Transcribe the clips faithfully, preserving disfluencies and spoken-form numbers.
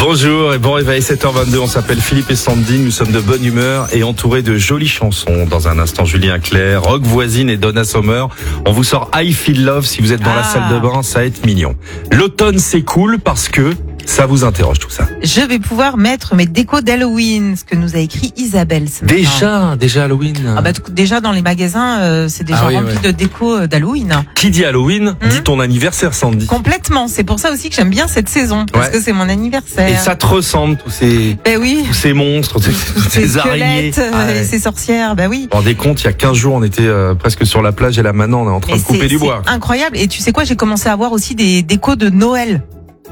Bonjour et bon réveil, sept heures vingt-deux, on s'appelle Philippe et Sandy, nous sommes de bonne humeur et entourés de jolies chansons. Dans un instant, Julien Clerc, Rock Voisine et Donna Summer. On vous sort I Feel Love, si vous êtes dans ah. la salle de bain, ça va être mignon. L'automne c'est cool parce que ça vous interroge tout ça. Je vais pouvoir mettre mes décos d'Halloween, ce que nous a écrit Isabelle ce matin. Déjà, déjà Halloween. Ah bah déjà dans les magasins, euh, c'est déjà ah oui, rempli ouais. de décos d'Halloween. Qui dit Halloween, mmh. dit ton anniversaire, Sandy. Complètement, c'est pour ça aussi que j'aime bien cette saison, parce ouais. que c'est mon anniversaire. Et ça te ressemble, tous ces, ben oui. tous ces monstres, tous ces, ces araignées. Ah ouais. Ces sorcières, bah oui. Vous vous rendez compte, il y a quinze jours, on était euh, presque sur la plage et là maintenant, on est en train Mais de couper du bois. C'est incroyable. Et tu sais quoi, j'ai commencé à avoir aussi des décos de Noël.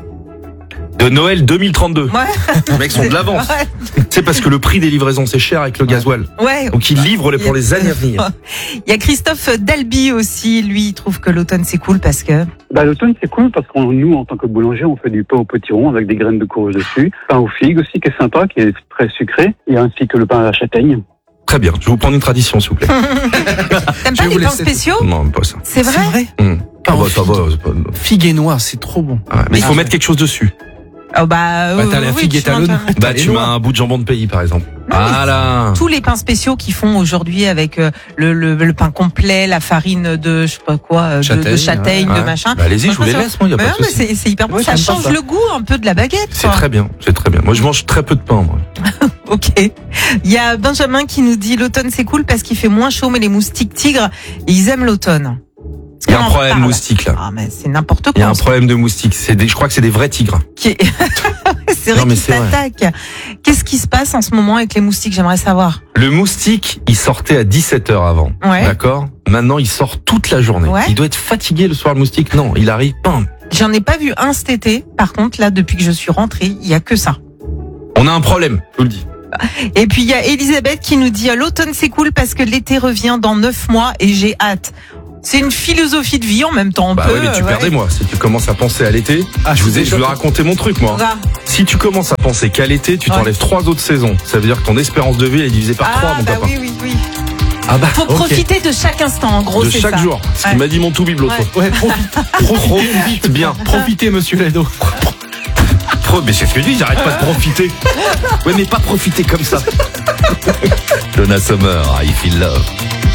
De Noël deux mille trente-deux. Ouais. Les mecs sont de l'avance. Ouais. C'est parce que le prix des livraisons c'est cher avec le gasoil. Ouais. Donc ils livrent pour les années à venir. Il y a Christophe Dalby aussi, lui il trouve que l'automne c'est cool parce que. Bah l'automne c'est cool parce que nous en tant que boulanger on fait du pain au potiron avec des graines de courge dessus, pain aux figues aussi qui est sympa, qui est très sucré, et ainsi que le pain à la châtaigne. Très bien, je vais vous prendre une tradition s'il vous plaît. T'aimes pas les pains spéciaux? Non, pas ça. C'est vrai, vrai mmh. Ah bah ça va. Pas... Figue et noix, c'est trop bon. Ah, mais il faut ah, mettre quelque chose dessus. Oh bah, bah t'as euh, la oui, figue et talonne. Bah tu mets un bout de jambon de pays par exemple. Non, voilà. Tous les pains spéciaux qu'ils font aujourd'hui avec euh, le, le, le pain complet, la farine de je sais pas quoi, châtaigne, de, de châtaigne, ouais. de machin. Bah allez-y, je vous les laisse, moi, y a bah pas non, de souci. mais c'est, c'est hyper bon. Ouais, ça change le goût un peu de la baguette. C'est très bien, c'est très bien. Moi je mange très peu de pain, moi. Ok. Il y a Benjamin qui nous dit l'automne c'est cool parce qu'il fait moins chaud, mais les moustiques tigres, ils aiment l'automne. Il y a un problème de moustiques là. Ah mais c'est n'importe quoi. Il y a un problème de moustiques. C'est des, je crois que c'est des vrais tigres. Qui... c'est vrai qu'ils s'attaquent. Qu'est-ce qui se passe en ce moment avec les moustiques? J'aimerais savoir. Le moustique, il sortait à dix-sept heures avant. Ouais. D'accord. Maintenant, il sort toute la journée. Ouais. Il doit être fatigué le soir, le moustique. Non, il arrive. Bam. J'en ai pas vu un cet été. Par contre, là, depuis que je suis rentrée, il y a que ça. On a un problème. Je vous le dis. Et puis il y a Elisabeth qui nous dit l'automne c'est cool parce que l'été revient dans neuf mois et j'ai hâte. C'est une philosophie de vie en même temps. Bah peu, oui, mais tu ouais. perds des mois. Si tu commences à penser à l'été, ah, je vous ai, je vais raconter mon truc, moi. Va. Si tu commences à penser qu'à l'été, tu t'enlèves ouais. trois autres saisons. Ça veut dire que ton espérance de vie est divisée par ah, trois, mon bah papa. Oui, oui, oui. Ah bah, faut okay. profiter de chaque instant, en gros, de c'est chaque ça. jour. Ce ouais. qu'il m'a dit mon tout-bib l'autre fois. Ouais, profite. Profite bien. Profitez, monsieur Lado. Pro, mais c'est ce que je dis, j'arrête pas de profiter. Ouais, mais pas profiter comme ça. Donna Summer, I Feel Love.